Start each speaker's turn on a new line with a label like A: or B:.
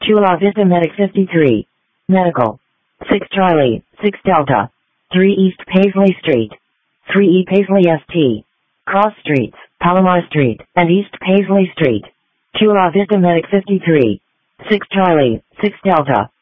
A: Chula Vista Medic 53. Medical. 6 Charlie, 6 Delta. 3 East Paisley Street. 3E Paisley St. Cross Streets, Palomar Street, and East Paisley Street. Chula Vista Medic 53. 6 Charlie, 6 Delta.